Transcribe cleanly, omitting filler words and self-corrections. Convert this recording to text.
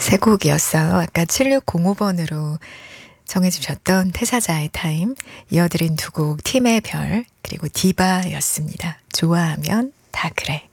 세 곡이었어요. 아까 7605번으로 정해 주셨던 태사자의 타임, 이어드린 두 곡 팀의 별, 그리고 디바였습니다. 좋아하면 다 그래.